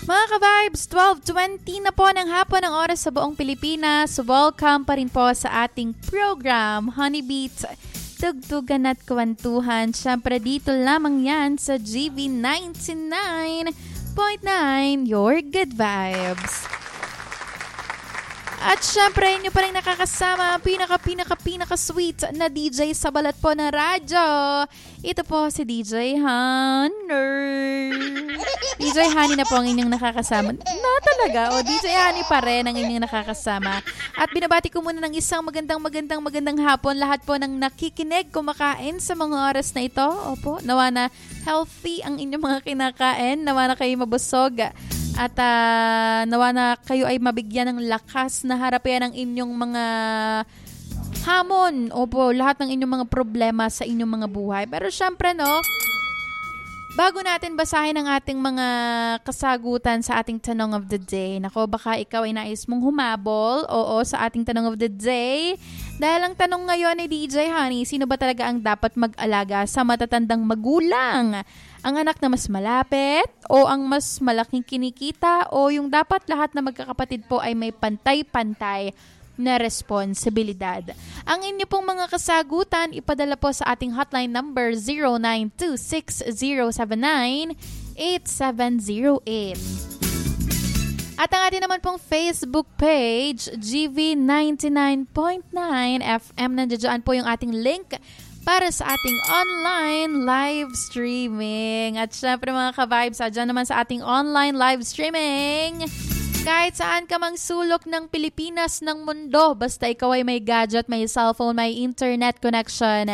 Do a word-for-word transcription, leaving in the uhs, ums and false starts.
Mga ka-vibes, twelve twenty na po ng hapon ang oras sa buong Pilipinas. Welcome pa rin po sa ating program, Honey Beats, Tugtugan at Kwentuhan. Siyempre dito lamang yan sa G V ninety-nine point nine, Your Good Vibes. At syempre, inyo pa rin nakakasama, pinaka, pinaka, pinaka sweet na D J sa balat po ng radyo. Ito po si D J Honey. D J Honey na po ang inyong nakakasama. Na talaga, o D J Honey pa rin ang inyong nakakasama. At binabati ko muna ng isang magandang, magandang, magandang hapon. Lahat po ng nakikinig, kumakain sa mga oras na ito. Opo, nawa na healthy ang inyong mga kinakain. Nawa na kayo mabusog. At uh, nawa na kayo ay mabigyan ng lakas na harapin ang inyong mga hamon. Opo, lahat ng inyong mga problema sa inyong mga buhay. Pero syempre, no, bago natin basahin ang ating mga kasagutan sa ating tanong of the day, nako, baka ikaw ay nais mong humabol, oo, sa ating tanong of the day. Dahil ang tanong ngayon ni D J Honey, sino ba talaga ang dapat mag-alaga sa matatandang magulang? Ang anak na mas malapit o ang mas malaking kinikita o yung dapat lahat na magkakapatid po ay may pantay-pantay na responsibilidad? Ang inyo pong mga kasagutan, ipadala po sa ating hotline number zero nine two six zero seven nine eight seven zero eight. At ang ating naman pong Facebook page, G V ninety-nine point nine F M. Nandiyan po yung ating link para sa ating online live streaming. At syempre mga ka-vibes, dyan naman sa ating online live streaming, kahit saan ka mang sulok ng Pilipinas, ng mundo, basta ikaw ay may gadget, may cellphone, may internet connection,